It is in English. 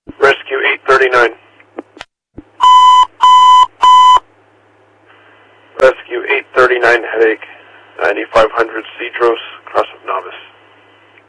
Rescue 839. Rescue 839 headache, 9500 Cedros, Cross of Novice.